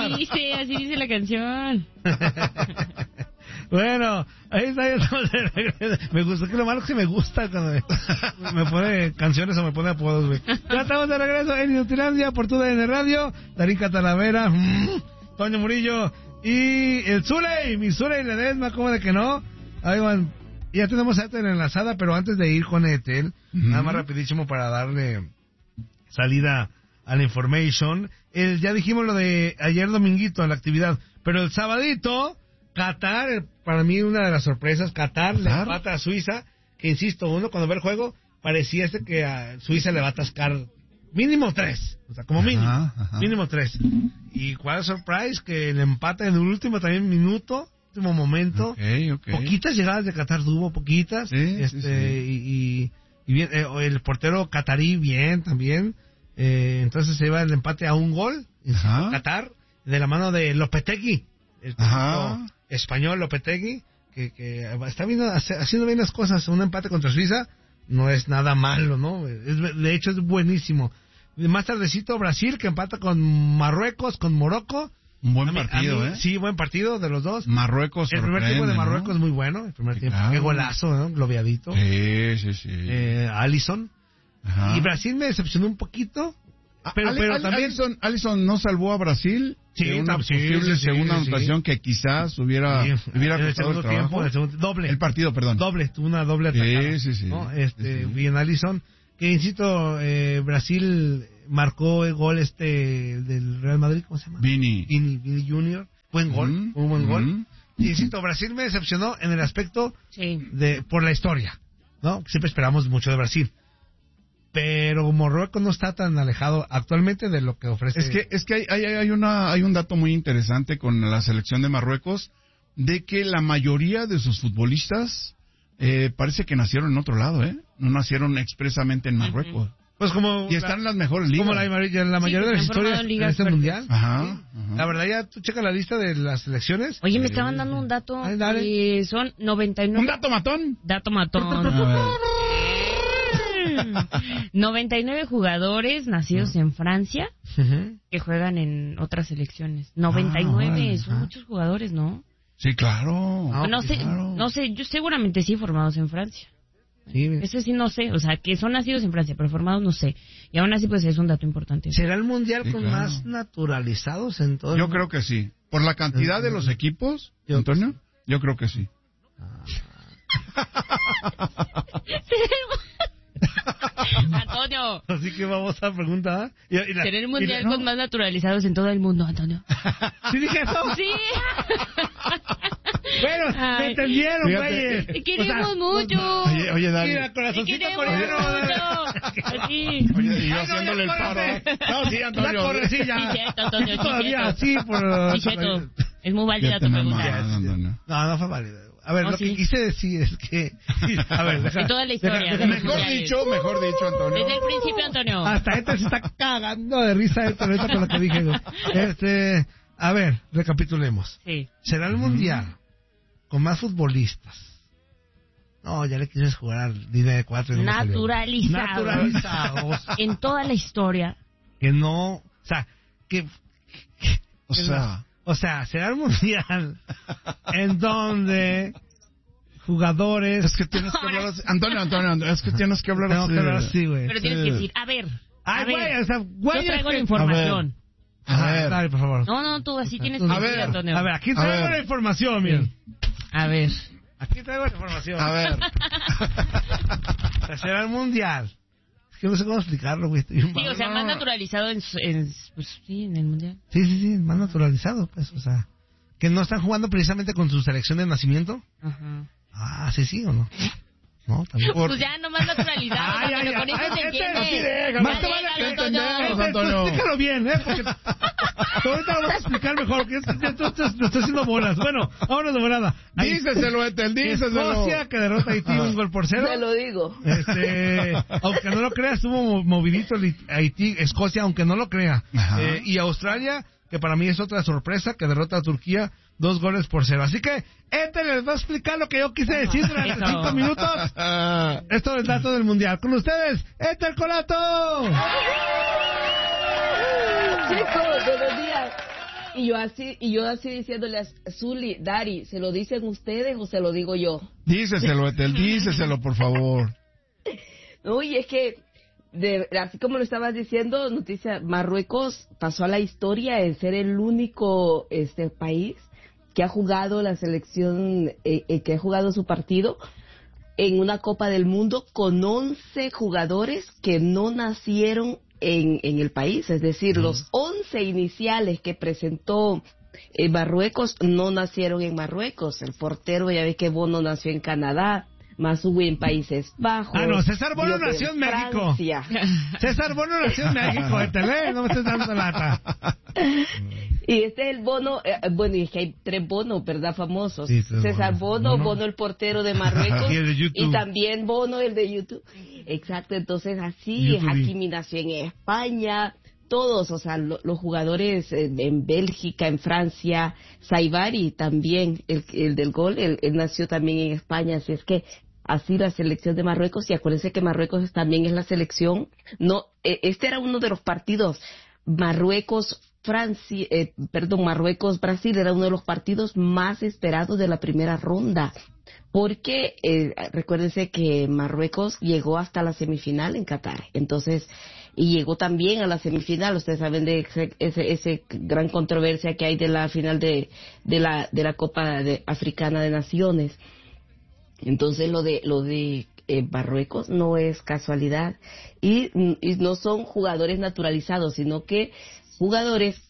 así dice la canción. Bueno, ahí está. Me gustó, que lo malo es que me gusta cuando me pone canciones o me pone apodos, güey. Ya estamos de regreso en Inutilandia por TUDN Radio. Darín Catalavera, Toño Murillo y el Zuley, mi Zuley Ledesma, ¿cómo de que no? Ahí van. Ya tenemos a Ethel enlazada, pero antes de ir con Ethel, nada más rapidísimo para darle salida a la information. Ya dijimos lo de ayer dominguito en la actividad, pero el sabadito, Qatar, para mí una de las sorpresas, Qatar le empata a Suiza, que insisto, uno cuando ve el juego, parecía que a Suiza le va a atascar mínimo 3, o sea, como mínimo, mínimo 3. Y cuál surprise, que el empate en el último también minuto, último momento. Okay. Poquitas llegadas de Qatar tuvo, poquitas. Y bien, el portero catarí bien también. Entonces se lleva el empate a un gol. Qatar, de la mano de Lopetegui, el español Lopetegui, que está haciendo bien las cosas. Un empate contra Suiza no es nada malo, ¿no? De hecho es buenísimo. Más tardecito Brasil, que empata con Marruecos, con Morocco. Un buen partido, ¿eh? Sí, buen partido de los dos. Marruecos el primer tiempo de Marruecos es muy bueno. El primer tiempo. Claro. Qué golazo, ¿no? Globeadito. Sí. Alisson. Y Brasil me decepcionó un poquito. Pero también Alisson no salvó a Brasil de una posible segunda anotación que quizás hubiera costado el trabajo. El partido, perdón. Tuvo una doble atacada. Sí. ¿No? Bien Alisson. Que insisto, Brasil marcó el gol del Real Madrid, ¿cómo se llama? Vini Junior. Buen gol, un buen gol. Y insisto, Brasil me decepcionó en el aspecto por la historia, ¿no? Siempre esperamos mucho de Brasil. Pero Marruecos no está tan alejado actualmente de lo que ofrece. Es que hay un dato muy interesante con la selección de Marruecos, de que la mayoría de sus futbolistas parece que nacieron en otro lado, no nacieron expresamente en Marruecos. Pues y están en las mejores ligas. Como la mayoría de las historias en este mundial. Ajá. La verdad, ya tú checa la lista de las selecciones. Oye, me estaban dando un dato. Son 99. ¿Un dato matón? Dato matón. 99 jugadores nacidos en Francia que juegan en otras selecciones. 99, son muchos jugadores, ¿no? Sí, claro. No sé, yo seguramente sí formados en Francia. Sí, ese sí no sé, o sea, que son nacidos en Francia, pero formados no sé. Y aún así, pues es un dato importante. ¿Será el mundial con más naturalizados en todo el mundo? Yo creo que sí. Por la cantidad de los equipos, Antonio, yo creo que sí. Antonio. Así que vamos a preguntar. ¿Será el mundial con más naturalizados en todo el mundo, Antonio? ¿Sí dije eso? Sí. Bueno, me entendieron, güeyes. Te queremos mucho. Oye, Dani. Mira, corazoncito coreano. Oye, y yo haciéndole el paro. No, sí, Antonio. La correcilla. Antonio. Todavía sí, Chicheto. Es muy válida tu pregunta. No fue válida. A ver, lo que quise decir es que... A ver, de toda la historia. Mejor dicho, Antonio. Desde el principio, Antonio. Hasta se está cagando de risa ahorita con lo que dije. A ver, recapitulemos. Sí. ¿Será el mundial con más futbolistas? No, ya le quieres jugar línea de 4 y no naturalizados. En toda la historia. Que no... O sea, O sea, será el mundial en donde jugadores... Es que tienes que hablar así. Antonio, es que tienes que hablar así. Así, güey. Pero tienes que decir, a ver. Güey, yo traigo la información. A ver. Dale, por favor. No, tú así tienes que decir, Antonio. A ver, aquí traigo la información, miren. A ver. Aquí traigo la información. A ver. Será el mundial. Es que no sé cómo explicarlo, güey. Sí, o sea, más naturalizado en el mundial. Sí, más naturalizado, pues, o sea. Que no están jugando precisamente con su selección de nacimiento. Ajá. Sí o no. No, también. Pues ya, no más naturalizado, pero con eso se entiende. Más te vale que entendemos, Antonio. Explícalo bien, porque ahorita lo vamos a explicar mejor, que esto estoy haciendo bolas. Bueno, vámonos de volada. Díceselo, Ethel, díceselo. Escocia, que derrota a Haití 1-0. Te lo digo. Aunque no lo creas, estuvo movidito Haití, Escocia, aunque no lo crea. Y Australia, que para mí es otra sorpresa, que derrota a Turquía 2-0. Así que Ethel les va a explicar lo que yo quise decir durante 5 minutos. Esto es el dato del mundial. Con ustedes, Ethel Colato. Chicos, buenos días. y yo así diciéndole a Zuli, Dari, ¿se lo dicen ustedes o se lo digo yo? Díceselo, Ethel, díceselo, por favor. No, y es que, así como lo estabas diciendo, noticia, Marruecos pasó a la historia en ser el único país que ha jugado la selección, que ha jugado su partido en una Copa del Mundo con 11 jugadores que no nacieron en el país. Es decir, los 11 iniciales que presentó Marruecos no nacieron en Marruecos. El portero, ya ve que Bono nació en Canadá, Mazugui en Países Bajos. Ah, no, César Bono nació en México. César Bono nació en México, no me estés dando lata. Y este es el Bono, bueno, y es que hay 3 Bonos, ¿verdad? Famosos. Sí, César Bono, Bono el portero de Marruecos. Y el de YouTube. Y también Bono el de YouTube. Exacto, entonces así, Hakimi nació en España. Todos, o sea, los jugadores en Bélgica, en Francia, Saibari también, el del gol, él nació también en España, así es que así la selección de Marruecos, y acuérdense que Marruecos también es la selección, no, este era uno de los partidos, Marruecos-Brasil era uno de los partidos más esperados de la primera ronda, porque recuérdense que Marruecos llegó hasta la semifinal en Qatar, entonces, y llegó también a la semifinal, ustedes saben de ese gran controversia que hay de la final de la Copa Africana de Naciones. Entonces lo de Marruecos no es casualidad y no son jugadores naturalizados, sino que jugadores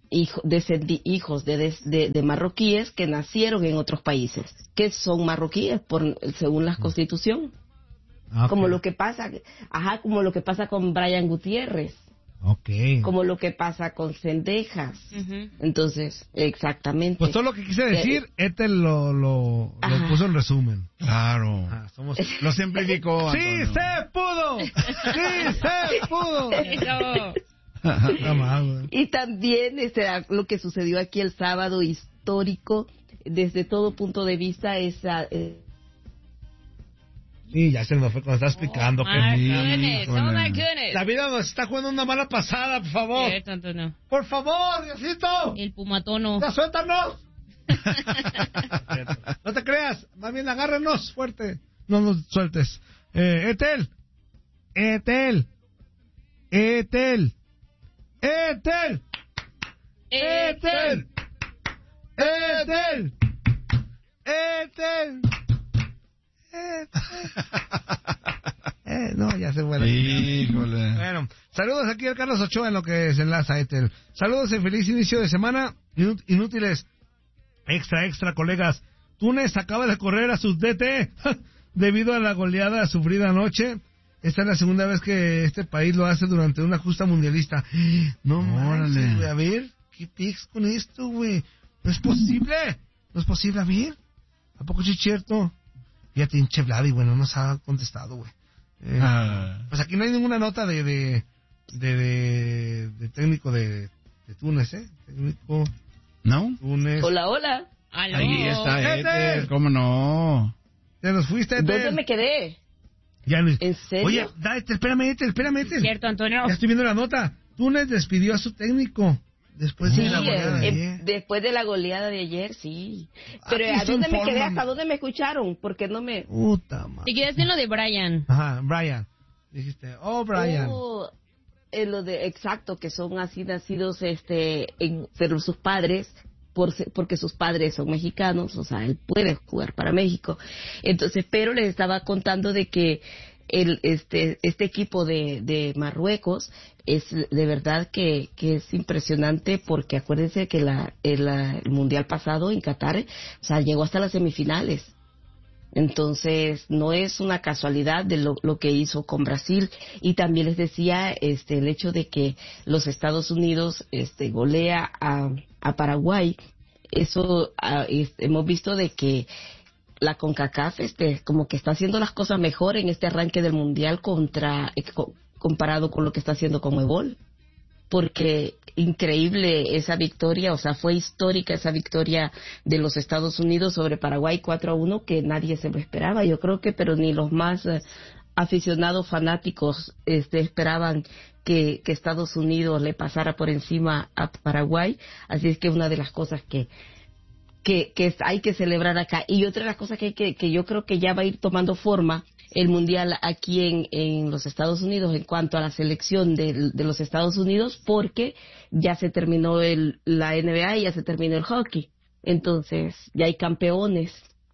hijos de marroquíes que nacieron en otros países, que son marroquíes según la Constitución. Okay. Como lo que pasa con Brian Gutiérrez. Okay. Como lo que pasa con Cendejas. Entonces, exactamente. Pues todo lo que quise decir, Ethel lo puso en resumen. Claro. Lo simplificó. ¡Sí se pudo! ¡Sí se pudo! Y también lo que sucedió aquí el sábado, histórico, desde todo punto de vista, sí, ya se nos fue cuando está explicando goodness. La vida nos está jugando una mala pasada, por favor. Sí, tanto no. Por favor, Diosito. El pumatono. Ya suéltanos. No te creas, más bien agárrenos fuerte. No nos sueltes. Ethel. No, ya se fue. Híjole. Bueno, saludos aquí al Carlos Ochoa en lo que se enlaza Ethel. Saludos y feliz inicio de semana. Inútiles. Extra, colegas. Túnez acaba de correr a sus DT debido a la goleada sufrida anoche. Esta es la segunda vez que este país lo hace durante una justa mundialista. No manches, güey. A ver, ¿qué pics con esto, güey? No es posible. A ver. ¿A poco sí es cierto? Fíjate, hinche Vladi, güey, no nos ha contestado, güey. Pues aquí no hay ninguna nota de técnico de Túnez, ¿eh? Técnico. ¿No? Túnez. Hola. ¿Aló? Ahí está Ethel, ¿cómo no? ¿Te nos fuiste, Ethel? ¿Dónde me quedé? Ya no. ¿En serio? Oye, espérame, Ethel. Cierto, Antonio. Ya estoy viendo la nota. Túnez despidió a su técnico. Después de la goleada de ayer. Después de la goleada de ayer, sí. Pero ¿a dónde me quedé? ¿Hasta dónde me escucharon? Porque no me... Puta madre. Te quedaste en lo de Brian. Ajá, Brian. Dijiste, Brian. En lo de, exacto, que son así nacidos, pero sus padres, porque sus padres son mexicanos, o sea, él puede jugar para México. Entonces, pero les estaba contando de que este equipo de Marruecos es de verdad que es impresionante, porque acuérdense que el mundial pasado en Qatar, o sea, llegó hasta las semifinales. Entonces no es una casualidad de lo que hizo con Brasil. Y también les decía el hecho de que los Estados Unidos golea a Paraguay. Eso hemos visto de que la CONCACAF como que está haciendo las cosas mejor en este arranque del mundial comparado con lo que está haciendo Conmebol, porque increíble esa victoria, o sea, fue histórica esa victoria de los Estados Unidos sobre Paraguay 4-1, que nadie se lo esperaba, yo creo que, pero ni los más aficionados fanáticos esperaban que Estados Unidos le pasara por encima a Paraguay, así es que una de las cosas que hay que celebrar acá. Y otra de las cosas que yo creo que ya va a ir tomando forma el Mundial aquí en los Estados Unidos en cuanto a la selección de los Estados Unidos, porque ya se terminó la NBA y ya se terminó el hockey. Entonces, ya hay campeones.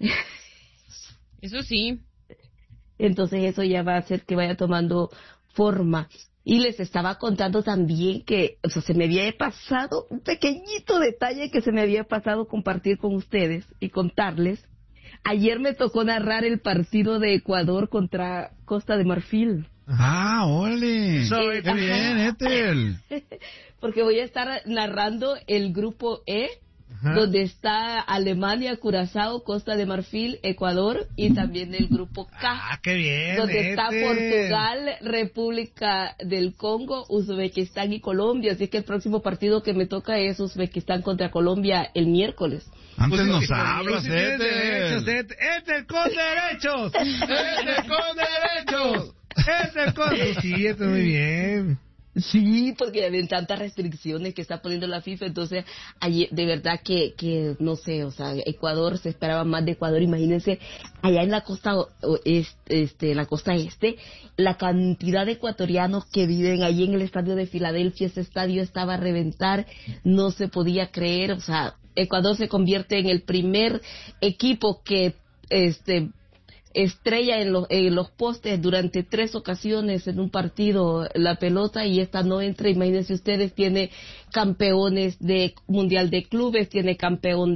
Eso sí. Entonces, eso ya va a hacer que vaya tomando forma. Y les estaba contando también que, o sea, se me había pasado un pequeñito detalle que se me había pasado compartir con ustedes y contarles. Ayer me tocó narrar el partido de Ecuador contra Costa de Marfil. Ah, órale. ¡Qué bien, Ethel! Porque voy a estar narrando el grupo E, donde está Alemania, Curazao, Costa de Marfil, Ecuador, y también el grupo K. ¡Ah, qué bien! Donde está Portugal, República del Congo, Uzbekistán y Colombia. Así que el próximo partido que me toca es Uzbekistán contra Colombia el miércoles. Antes nos hablas, Ethel. ¡Ethel con derechos! ¡Ethel con derechos! ¡Ethel con... Sí, esto muy bien. Sí, porque hay tantas restricciones que está poniendo la FIFA, entonces ayer, de verdad que no sé, o sea, Ecuador, se esperaba más de Ecuador. Imagínense allá en la costa la costa este, la cantidad de ecuatorianos que viven allí en el estadio de Filadelfia. Ese estadio estaba a reventar, no se podía creer. O sea, Ecuador se convierte en el primer equipo que estrella en los postes durante 3 ocasiones en un partido la pelota, y esta no entra. Imagínense ustedes, tiene campeones de mundial de clubes, tiene campeón